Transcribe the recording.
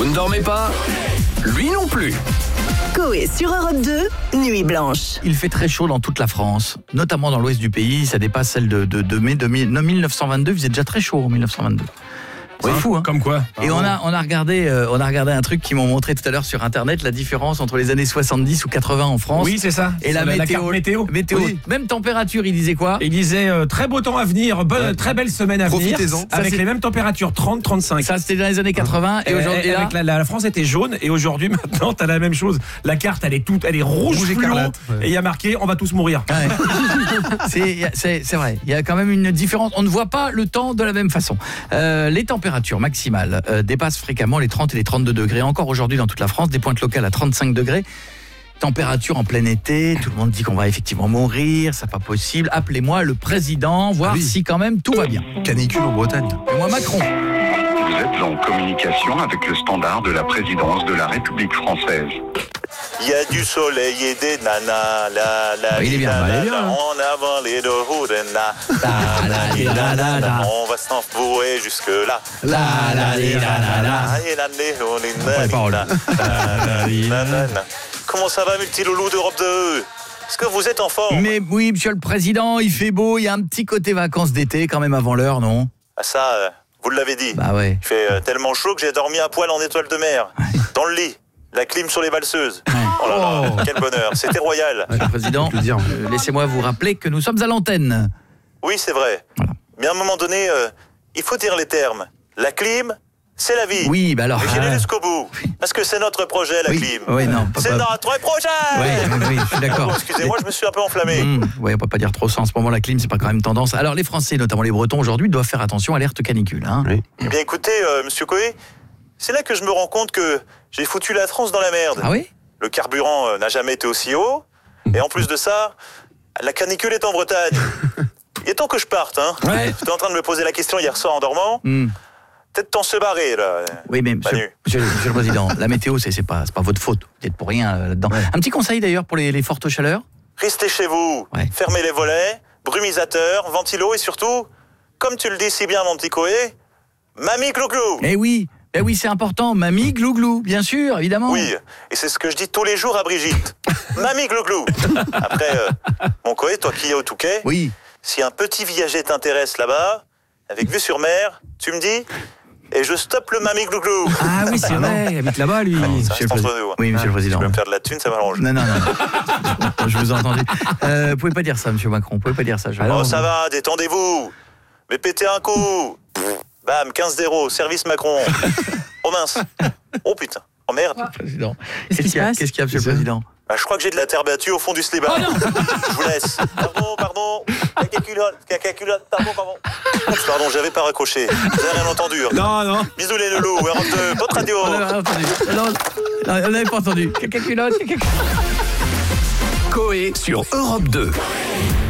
Vous ne dormez pas ? Lui non plus. Coé sur Europe 2, Nuit Blanche. Il fait très chaud dans toute la France, notamment dans l'ouest du pays. Ça dépasse celle de mai 1922. Il faisait déjà très chaud en 1922. C'est fou, hein. Comme quoi. Et on a regardé un truc qu'ils m'ont montré tout à l'heure sur internet, la différence entre les années 70 ou 80 en France. Oui, c'est ça. Et la carte météo. Oui. Même température, il disait quoi ? Il disait très beau temps à venir, très belle semaine à venir. Profitez-en. Avec les mêmes tempéraires, 30-35. Ça, c'était dans les années 80. Et aujourd'hui, avec la France était jaune. Et aujourd'hui, maintenant, t'as la même chose. La carte, elle est rouge fluo. écarlate. Et il y a marqué, on va tous mourir. Ouais. C'est vrai. Il y a quand même une différence. On ne voit pas le temps de la même façon. Les températures maximales dépassent fréquemment les 30 et les 32 degrés. Encore aujourd'hui dans toute la France, des pointes locales à 35 degrés. Température en plein été, tout le monde dit qu'on va effectivement mourir, c'est pas possible. Appelez-moi le président, voir si quand même tout va bien. Canicule en Bretagne. Et moi Macron. Vous êtes en communication avec le standard de la présidence de la République française. Il y a du soleil et des nanas, Il est bien, en avant les deux roudena, on va s'enfouer jusque là. Comment ça va, multiloulou d'Europe 2 ? Est-ce que vous êtes en forme ? Mais oui, monsieur le président, il fait beau, il y a un petit côté vacances d'été quand même avant l'heure, non ? Ah ça, vous l'avez dit. Bah ouais. Il fait tellement chaud que j'ai dormi à poil en étoile de mer, dans le lit. La clim sur les valseuses. Oh là là, quel bonheur. C'était royal. Monsieur le président, laissez-moi vous rappeler que nous sommes à l'antenne. Oui, c'est vrai. Voilà. Mais à un moment donné, il faut dire les termes. La clim, c'est la vie. Oui, bah alors... Mais j'irai jusqu'au bout. Parce que c'est notre projet, la clim. Oui, non. C'est notre projet. Oui, je suis d'accord. Bon, excusez-moi, je me suis un peu enflammé. Oui, on peut pas dire trop ça. En ce moment, la clim, c'est pas quand même tendance. Alors, les Français, notamment les Bretons, aujourd'hui, doivent faire attention, alerte canicule. Hein. Oui. Eh bien, écoutez, monsieur Coé, c'est là que je me rends compte que j'ai foutu la France dans la merde. Ah oui ? Le carburant n'a jamais été aussi haut. Et en plus de ça, la canicule est en Bretagne. Il est temps que je parte, hein. Ouais. J'étais en train de me poser la question hier soir en dormant. Peut-être temps de se barrer, là. Oui, mais Manu. monsieur le président, la météo, c'est pas votre faute. Vous n'êtes pour rien là-dedans. Ouais. Un petit conseil d'ailleurs pour les fortes chaleurs. Restez chez vous. Ouais. Fermez les volets, brumisateurs, ventilo et surtout, comme tu le dis si bien, mon petit Coé, mamie glouglou. Eh oui, c'est important. Mamie glouglou, bien sûr, évidemment. Oui, et c'est ce que je dis tous les jours à Brigitte. Mamie glouglou. Après, mon Coé, toi qui es au Touquet, oui. Si un petit viager t'intéresse là-bas, avec vue sur mer, tu me dis, et je stoppe le mamie glouglou. Ah oui, c'est vrai, il habite là-bas, lui. Ça reste entre nous. Oui, monsieur le président. Tu peux me faire de la thune, ça m'arrange. Non. Je vous ai entendu. Vous pouvez pas dire ça, monsieur Macron. Vous pouvez pas dire ça. Oh, ça va, détendez-vous. Mais pétez un coup. Bam, 15-0, service Macron. Oh mince. Oh putain. Oh merde. Président. Qu'est-ce qui se passe ? Qu'est-ce qu'il y a, monsieur le président ? Bah, je crois que j'ai de la terre battue au fond du slibard. Je vous laisse. Pardon. Cacaculotte, pardon, j'avais pas raccroché. Vous avez rien entendu. Non. Bisous les loulous, Europe 2, votre radio. On n'avait pas entendu. Cacaculotte. Coé sur Europe 2.